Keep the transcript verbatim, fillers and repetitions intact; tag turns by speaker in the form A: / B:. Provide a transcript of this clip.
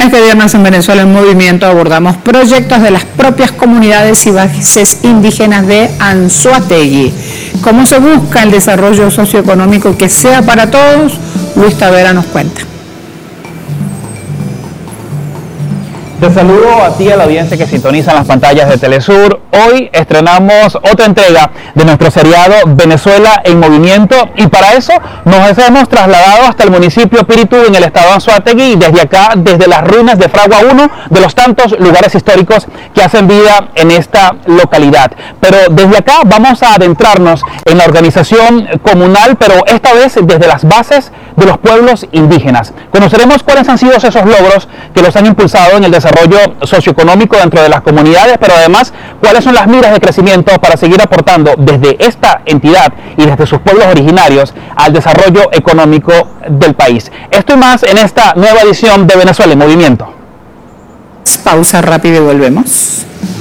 A: Este viernes en Venezuela en Movimiento abordamos proyectos de las propias comunidades y bases indígenas de Anzoátegui. ¿Cómo se busca el desarrollo socioeconómico que sea para todos? Luis Tavera nos cuenta.
B: Te saludo a ti, a la audiencia que sintoniza las pantallas de Telesur. Hoy estrenamos otra entrega de nuestro seriado Venezuela en Movimiento, y para eso nos hemos trasladado hasta el municipio Piritú, en el estado de Anzoátegui, y desde acá, desde las ruinas de Fragua, uno de los tantos lugares históricos que hacen vida en esta localidad. Pero desde acá vamos a adentrarnos en la organización comunal, pero esta vez desde las bases de los pueblos indígenas. Conoceremos cuáles han sido esos logros que los han impulsado en el desarrollo socioeconómico dentro de las comunidades, pero además cuáles son las miras de crecimiento para seguir aportando desde esta entidad y desde sus pueblos originarios al desarrollo económico del país. Esto y más en esta nueva edición de Venezuela en Movimiento.
A: Pausa rápida y volvemos.